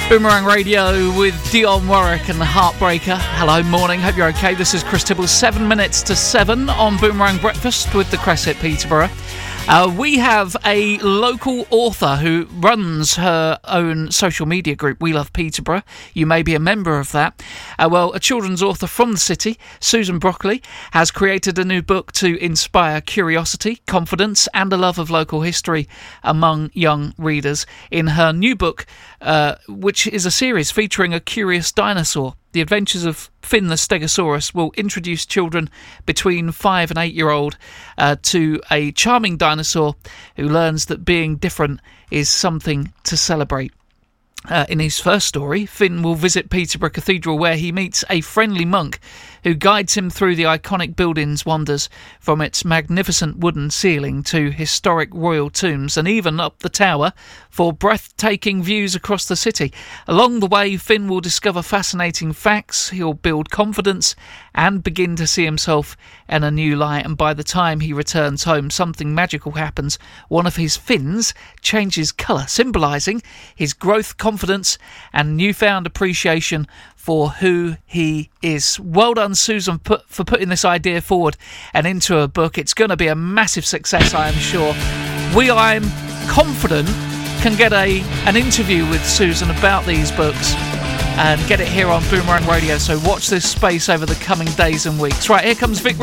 Boomerang Radio with Dionne Warwick and the Heartbreaker. Hello, morning, hope you're okay. This is Chris Tibble, 7 minutes to 7 on Boomerang Breakfast with the Cresset Peterborough. We have a local author who runs her own social media group, We Love Peterborough. You may be a member of that. A children's author from the city, Susan Broccoli, has created a new book to inspire curiosity, confidence and a love of local history among young readers in her new book, which is a series featuring a curious dinosaur. The Adventures of Finn the Stegosaurus will introduce children between 5 and 8-year-old to a charming dinosaur who learns that being different is something to celebrate. In his first story, Finn will visit Peterborough Cathedral, where he meets a friendly monk who guides him through the iconic building's wonders, from its magnificent wooden ceiling to historic royal tombs, and even up the tower for breathtaking views across the city. Along the way, Finn will discover fascinating facts, he'll build confidence and begin to see himself in a new light, and by the time he returns home, something magical happens. One of his fins changes colour, symbolising his growth, confidence and newfound appreciation for who he is. Well done, Susan, for putting this idea forward and into a book. It's going to be a massive success, I am sure. I'm confident, can get an interview with Susan about these books and get it here on Boomerang Radio, so watch this space over the coming days and weeks. Right, here comes Vic